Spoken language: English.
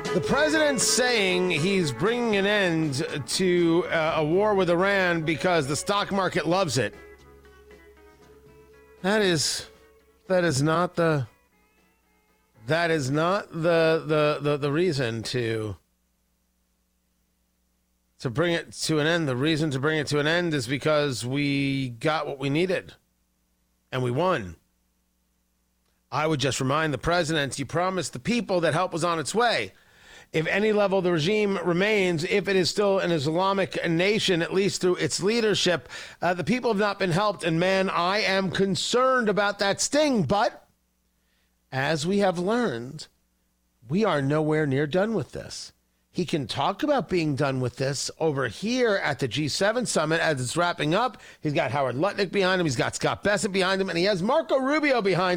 The president's saying he's bringing an end to a war with Iran because the stock market loves it. That is not the reason to bring it to an end. The reason to bring it to an end is because we got what we needed and we won. I would just remind the president, you promised the people that help was on its way. If any level the regime remains, if it is still an Islamic nation, at least through its leadership, the people have not been helped. And man, I am concerned about that sting. But as we have learned, we are nowhere near done with this. He can talk about being done with this over here at the G7 summit as it's wrapping up. He's got Howard Lutnick behind him. He's got Scott Bessent behind him. And he has Marco Rubio behind him.